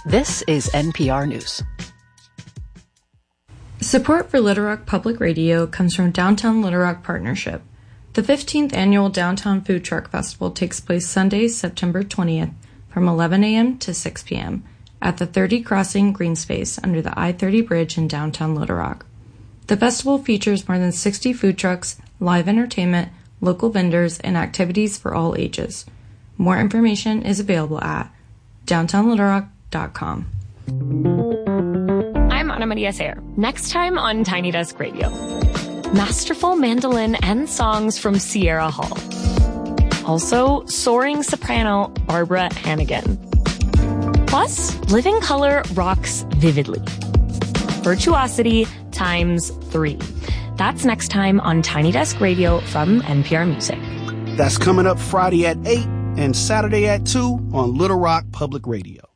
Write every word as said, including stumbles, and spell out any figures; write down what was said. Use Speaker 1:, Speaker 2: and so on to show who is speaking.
Speaker 1: This is N P R News.
Speaker 2: Support for Little Rock Public Radio comes from Downtown Little Rock Partnership. The fifteenth Annual Downtown Food Truck Festival takes place Sunday, September twentieth, from eleven a.m. to six p.m. at the thirty Crossing Green Space under the I thirty Bridge in downtown Little Rock. The festival features more than sixty food trucks, live entertainment, local vendors, and activities for all ages. More information is available at downtown little rock dot com.
Speaker 3: I'm Ana Maria Sayer. Next time on Tiny Desk Radio, masterful mandolin and songs from Sierra Hall. Also, soaring soprano Barbara Hannigan. Plus, Living Color rocks vividly. Virtuosity times three. That's next time on Tiny Desk Radio from N P R Music.
Speaker 4: That's coming up Friday at eight and Saturday at two on Little Rock Public Radio.